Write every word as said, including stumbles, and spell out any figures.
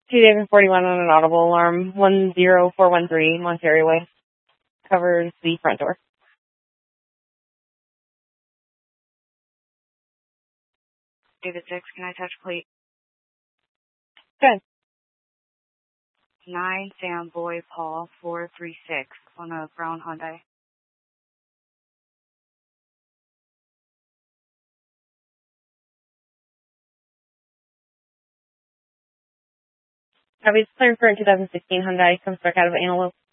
Two David forty-one on an audible alarm. One zero four one three Monterey Way. Covers the front door. David six, can I touch plate? Good. Nine Sam Boy Paul four three six on a brown Hyundai. Copy. Cleared for a two thousand sixteen Hyundai. Comes back out of Antelope.